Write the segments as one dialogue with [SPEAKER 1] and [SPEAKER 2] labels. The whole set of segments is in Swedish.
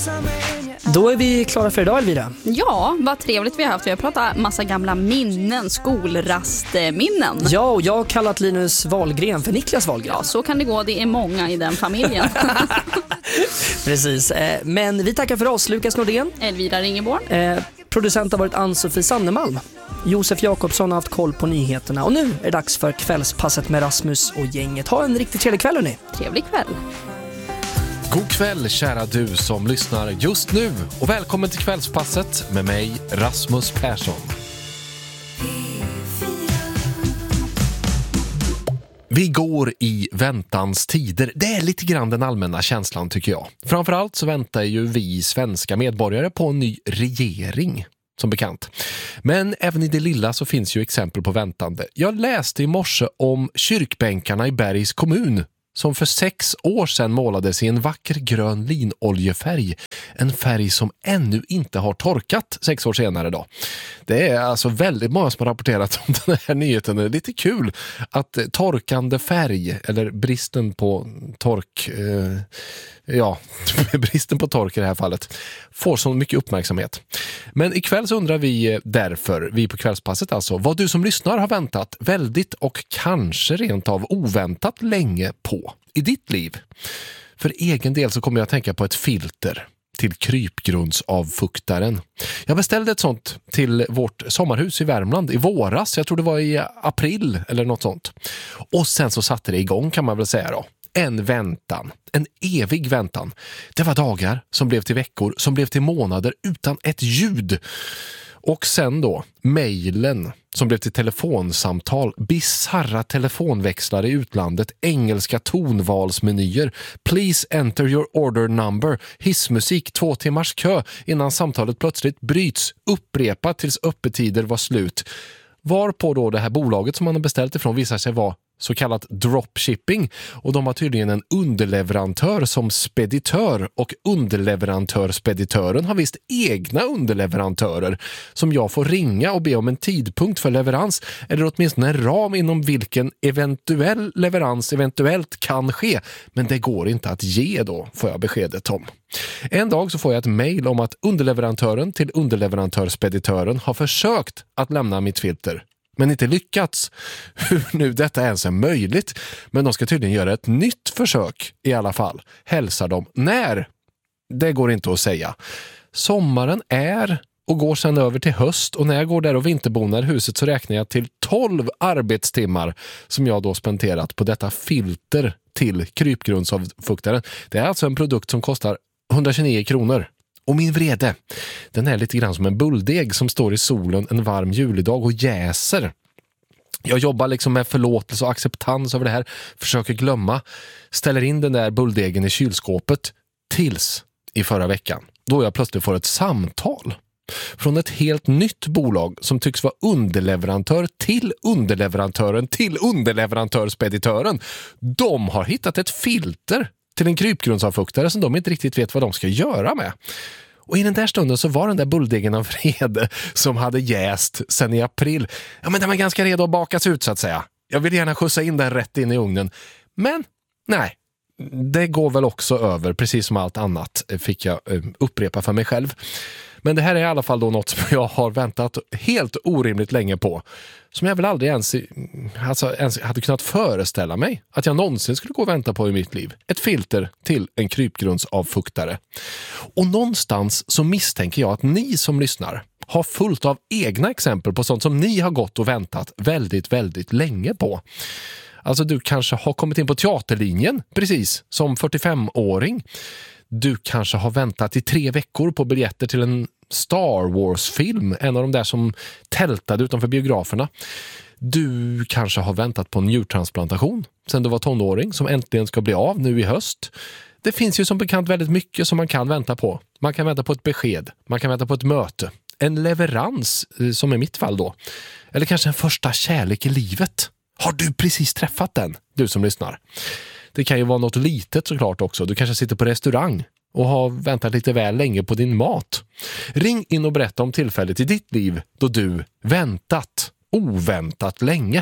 [SPEAKER 1] Då är vi klara för idag, Elvira.
[SPEAKER 2] Ja, vad trevligt vi har haft. Vi har pratat massa gamla minnen, skolrastminnen.
[SPEAKER 1] Ja, och jag har kallat Linus Wahlgren för Niklas Wahlgren.
[SPEAKER 2] Ja, så kan det gå. Det är många i den familjen.
[SPEAKER 1] Precis. Men vi tackar för oss. Lukas Nordén.
[SPEAKER 2] Elvira Ringeborn.
[SPEAKER 1] Producent har varit Ann-Sofie Sannemalm. Josef Jakobsson har haft koll på nyheterna. Och nu är det dags för kvällspasset med Rasmus och gänget. Ha en riktigt trevlig kväll, hörni.
[SPEAKER 2] Trevlig kväll.
[SPEAKER 3] God kväll, kära du som lyssnar just nu. Och välkommen till kvällspasset med mig, Rasmus Persson. Vi går i väntans tider. Det är lite grann den allmänna känslan, tycker jag. Framförallt så väntar ju vi svenska medborgare på en ny regering, som bekant. Men även i det lilla så finns ju exempel på väntande. Jag läste i morse om kyrkbänkarna i Bergs kommun som för 6 år sedan målades i en vacker grön linoljefärg. En färg som ännu inte har torkat 6 år senare då. Det är alltså väldigt många som har rapporterat om den här nyheten. Det är lite kul att torkande färg, eller bristen på tork, bristen på tork i det här fallet, får så mycket uppmärksamhet. Men ikväll så undrar vi därför, vi på kvällspasset alltså, vad du som lyssnar har väntat väldigt och kanske rent av oväntat länge på i ditt liv. För egen del så kommer jag att tänka på ett filter till krypgrundsavfuktaren. Jag beställde ett sånt till vårt sommarhus i Värmland i våras. Jag tror det var i april eller något sånt. Och sen så satte det igång, kan man väl säga då. En väntan, en evig väntan. Det var dagar som blev till veckor, som blev till månader utan ett ljud. Och sen då, mejlen som blev till telefonsamtal, bizarra telefonväxlar i utlandet, engelska tonvalsmenyer, please enter your order number, hissmusik, 2 timmars kö innan samtalet plötsligt bryts, upprepa tills öppettider var slut. Varpå då det här bolaget som man har beställt ifrån visar sig vara så kallat dropshipping, och de har tydligen en underleverantör som speditör, och underleverantör-speditören har visst egna underleverantörer som jag får ringa och be om en tidpunkt för leverans, eller åtminstone en ram inom vilken eventuell leverans eventuellt kan ske, men det går inte att ge då, får jag beskedet om. En dag så får jag ett mejl om att underleverantören till underleverantör-speditören har försökt att lämna mitt filter, men inte lyckats. Hur nu detta ens är möjligt. Men de ska tydligen göra ett nytt försök i alla fall. Hälsar de. När? Det går inte att säga. Sommaren är och går sedan över till höst, och när jag går där och vinterbonar huset så räknar jag till 12 arbetstimmar som jag då spenderat på detta filter till krypgrundsavfuktaren. Det är alltså en produkt som kostar 129 kronor. Och min vrede, den är lite grann som en bulldeg som står i solen en varm julidag och jäser. Jag jobbar liksom med förlåtelse och acceptans över det här, försöker glömma, ställer in den där bulldegen i kylskåpet tills i förra veckan, då jag plötsligt får ett samtal från ett helt nytt bolag som tycks vara underleverantör till underleverantören till underleverantörspeditören. De har hittat ett filter till en krypgrundsavfuktare som de inte riktigt vet vad de ska göra med. Och i den där stunden så var den där bulldegen av vrede som hade jäst sedan i april. Ja, men den var ganska redo att bakas ut, så att säga. Jag vill gärna skjutsa in den rätt in i ugnen. Men nej, det går väl också över, precis som allt annat, fick jag upprepa för mig själv. Men det här är i alla fall då något som jag har väntat helt orimligt länge på. Som jag väl aldrig ens hade kunnat föreställa mig att jag någonsin skulle gå och vänta på i mitt liv. Ett filter till en krypgrundsavfuktare. Och någonstans så misstänker jag att ni som lyssnar har fullt av egna exempel på sånt som ni har gått och väntat väldigt, väldigt länge på. Alltså du kanske har kommit in på teaterlinjen precis som 45-åring. Du kanske har väntat i 3 veckor på biljetter till en Star Wars-film, en av de där som tältade utanför biograferna. Du kanske har väntat på en njurtransplantation sen du var tonåring som äntligen ska bli av nu i höst. Det finns ju som bekant väldigt mycket som man kan vänta på. Man kan vänta på ett besked, man kan vänta på ett möte, en leverans som i mitt fall då. Eller kanske en första kärlek i livet. Har du precis träffat den, du som lyssnar? Det kan ju vara något litet såklart också. Du kanske sitter på restaurang och har väntat lite väl länge på din mat. Ring in och berätta om tillfället i ditt liv då du väntat oväntat länge.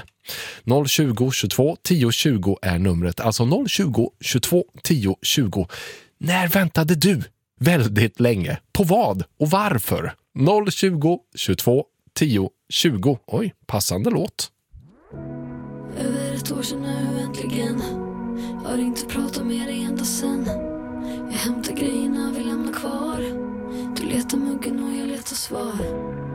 [SPEAKER 3] 020 22 10 20 är numret. Alltså 020 22 10 20. När väntade du väldigt länge. På vad och varför? 020 22 10 20. Oj, passande låt.
[SPEAKER 4] Över ett år sedan nu äntligen. Har inte pratat med dig ända sen. Jag hämtar grejerna vi lämnar kvar. Du letar muggen och jag letar svar.